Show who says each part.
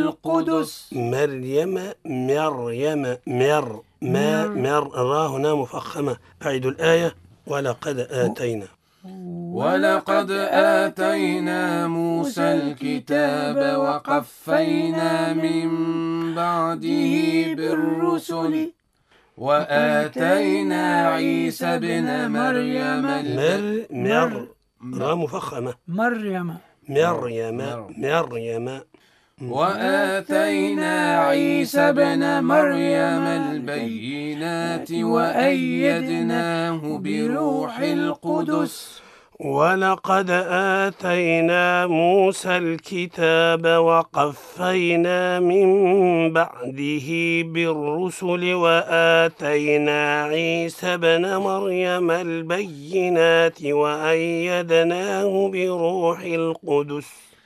Speaker 1: القدس.
Speaker 2: مريم مر الراء هنا مفخمة. أعيد الآية. ولقد آتينا
Speaker 1: موسى الكتاب وقفينا من بعده بالرسل وآتينا عيسى ابن مريم
Speaker 2: راء مفخمة.
Speaker 1: مريم
Speaker 2: وآتينا
Speaker 1: عيسى ابن مريم البينات وأيدناه بروح القدس.
Speaker 2: ولقد آتينا موسى الكتاب وقفينا من بعده بالرسل وآتينا عيسى ابن مريم البينات وأيدناه بروح القدس.